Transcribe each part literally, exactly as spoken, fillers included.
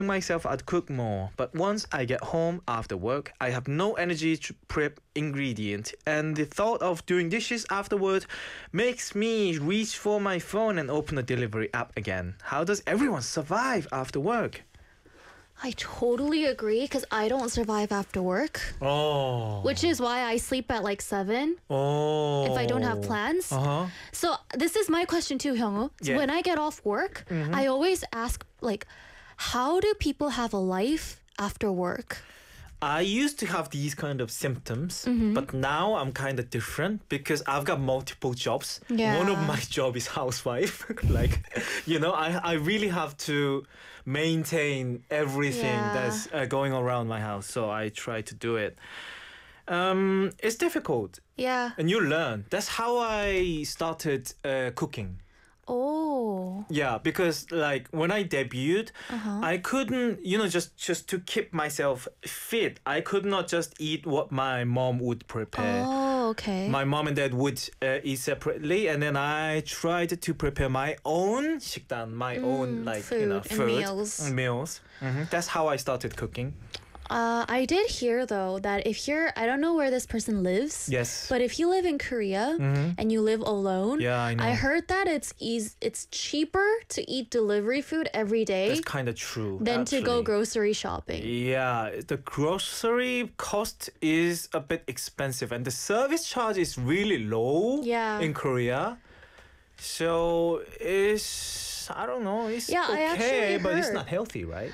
myself I'd cook more, but once I get home after work, I have no energy to prep ingredient, and the thought of doing dishes afterward makes me reach for my phone and open a delivery app again. How does everyone survive after work? I totally agree because I don't survive after work, Oh. which is why I sleep at like seven Oh. if I don't have plans. Uh-huh. So this is my question too, Hyungwoo. So Yeah. when I get off work, I always ask like, how do people have a life after work? I used to have these kind of symptoms, Mm-hmm. but now I'm kind of different because I've got multiple jobs. Yeah. One of my job is housewife. Like, you know, I, I really have to maintain everything Yeah. that's uh, going around my house. So I try to do it. Um, it's difficult Yeah. and you learn. That's how I started uh, cooking. Oh. Yeah, because like when I debuted, Uh-huh. I couldn't, you know, just just to keep myself fit. I could not just eat what my mom would prepare. Oh, okay. My mom and dad would uh, eat separately, and then I tried to prepare my own 식단, my own like you know Mm, food and food meals. and meals. Mhm. That's how I started cooking. Uh, I did hear though that if you're, I don't know where this person lives. Yes. But if you live in Korea and you live alone, Yeah, I know. I heard that it's easy, it's cheaper to eat delivery food every day That's kind of true. than to go actually. grocery shopping. Yeah, the grocery cost is a bit expensive and the service charge is really low Yeah. in Korea. So it's, I don't know, it's Yeah, I okay, actually but it's heard. not healthy, right?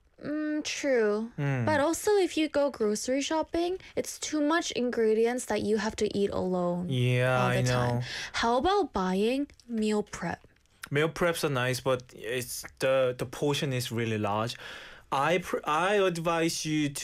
Mm, true. Hmm. But also, if you go grocery shopping, it's too much ingredients that you have to eat alone Yeah, all I the know. time. How about buying meal prep? Meal preps are nice, but it's the the portion is really large. I pr- I advise you to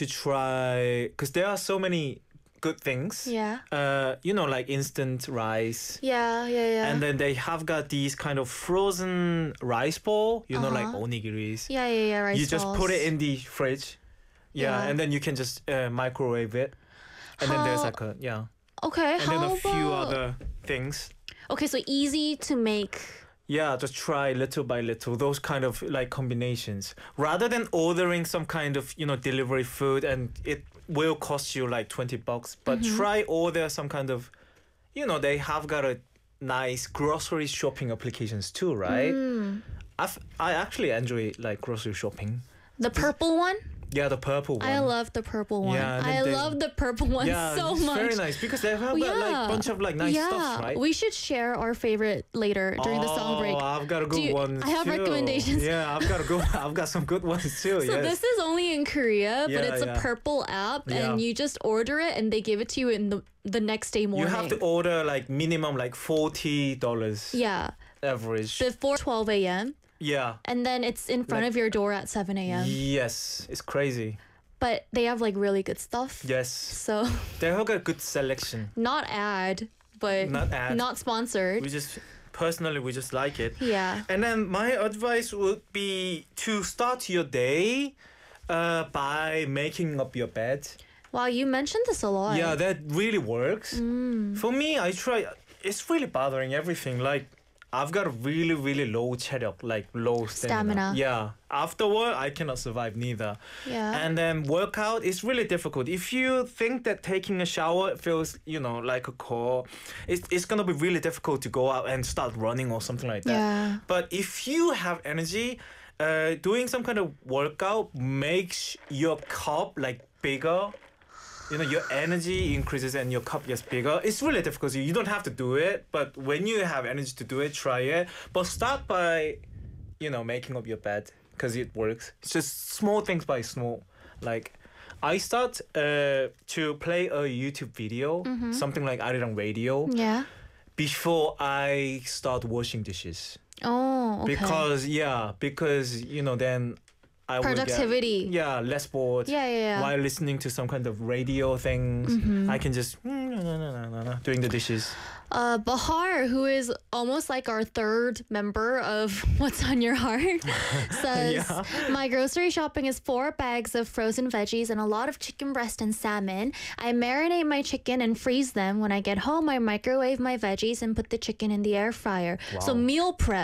try because there are so many good things. Yeah. Uh, you know, like instant rice. Yeah, yeah, yeah. And then they have got these kind of frozen rice ball, you know, like Uh-huh. onigiris. yeah, yeah, yeah. Rice You just put balls. it in the fridge. Yeah, Yeah. and then you can just uh, microwave it. And then there's How- like a, yeah. Okay, And how then a few about... other things. Okay, so easy to make. Yeah, just try little by little, those kind of like combinations. Rather than ordering some kind of, you know, delivery food and it will cost you like twenty bucks, but Mm-hmm. try order some kind of, you know, they have got a nice grocery shopping applications too, right? Mm. I've, I actually enjoy like grocery shopping. The purple one? Yeah, the purple one. I love the purple one. Yeah, and then I they- love the purple one yeah, so it's much. very nice because they have got Yeah. like a bunch of like nice yeah, stuff, right? we should share our favorite later during the song break. Oh, I've got a good you- one. I have too. recommendations. Yeah, I've got a good. I've got some good ones too. So yes. this is only in Korea, but Yeah, it's a yeah. purple app, Yeah. and you just order it, and they give it to you in the the next day You morning. have to order like minimum like forty dollars yeah, average. before twelve a.m. Yeah. and then it's in front Like- of your door at seven a.m. Yes, it's crazy. But they have like really good stuff. Yes, So they have got a good selection. not ad, but Not ad. not sponsored. We just personally we just like it. Yeah. And then my advice would be to start your day uh, by making up your bed. Wow, you mentioned this a lot. Yeah, that really works. Mm. For me, I try. It's really bothering everything. Like I've got a really, really low 체력, like low stamina. Stamina. Yeah. Afterward, I cannot survive neither. Yeah. And then workout is really difficult. If you think that taking a shower feels, you know, like a chore, it's, it's gonna be really difficult to go out and start running or something like that. Yeah. But if you have energy, uh, doing some kind of workout makes your cup like bigger. You know, your energy increases and your cup gets bigger. It's really difficult. You don't have to do it, but when you have energy to do it, try it. But start by, you know, making up your bed because it works. It's just small things by small. Like, I start uh, to play a YouTube video, something like Arirang Radio, Yeah. before I start washing dishes. Oh, okay. Because, yeah, because, you know, then I will Productivity. get, yeah, less bored. Yeah, yeah, yeah. While listening to some kind of radio things, Mm-hmm. I can just mm, no, no, no, no, no, no, doing the dishes. Uh, Bahar, who is almost like our third member of What's on Your Heart, says, Yeah. my grocery shopping is four bags of frozen veggies and a lot of chicken breast and salmon. I marinate my chicken and freeze them. When I get home, I microwave my veggies and put the chicken in the air fryer. So Wow. meal prep.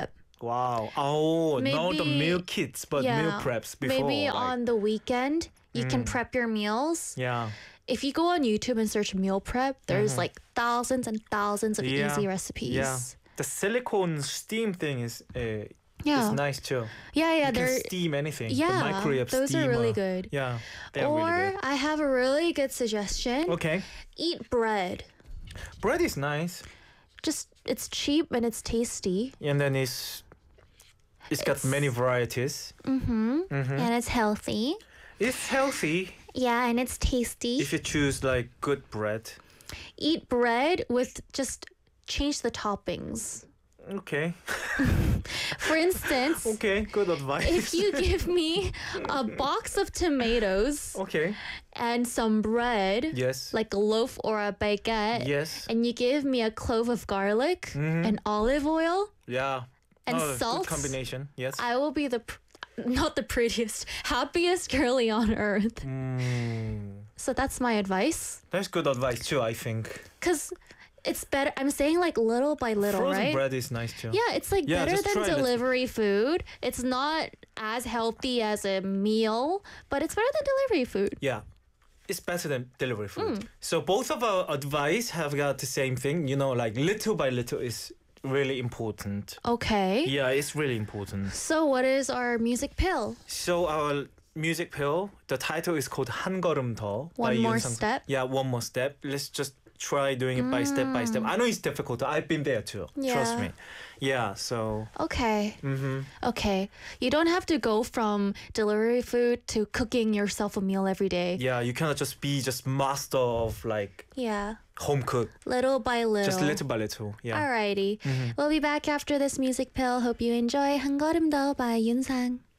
Wow. Oh, not the Maybe- meal kits, but meal preps before. Maybe like- on the weekend you can prep your meals. Yeah. If you go on YouTube and search meal prep, there's like thousands and thousands of Yeah. easy recipes. Yeah. The silicone steam thing is uh, Yeah. is nice too. Yeah, yeah, You they're can steam anything. yeah, The microwave those steamer. are really good. Yeah, they're or really good. I have a really good suggestion. Okay. Eat bread. Bread is nice, Just it's cheap and it's tasty. and then it's it's got It's- many varieties. And it's healthy. It's healthy Yeah, and it's tasty. if you choose like good bread. Eat bread with just change the toppings. Okay. For instance, Okay. Good advice. if you give me a box of tomatoes Okay. and some bread, Yes. like a loaf or a baguette, Yes. and you give me a clove of garlic and olive oil, Yeah. and oh, salt, Good combination. Yes. I will be the pr- not the prettiest, happiest girlie on earth. Mm, So that's my advice. that's good advice too. I think. Cause it's better. I'm saying like little by little, Frozen right? bread is nice too. Yeah, it's like Yeah, better just than try it. delivery food. It's not as healthy as a meal, but it's better than delivery food. Yeah. It's better than delivery food. Hmm. So both of our advice have got the same thing. You know, like little by little is really important. Okay. Yeah, it's really important. So what is our music pill? So our music pill, the title is called 한 걸음 더. by One more Yoon Sang-soo. step? Yeah, one more step. Let's just try doing it by step by step. I know it's difficult. I've been there too. Trust Yeah. me. Yeah, so Okay. mhm. Okay. You don't have to go from delivery food to cooking yourself a meal every day. Yeah, you cannot just be just master of like Yeah. home cook. Little by little. Just little by little. Yeah. Alrighty. We'll be back after this music pill. Hope you enjoy 한 걸음 더 by Yoon Sang.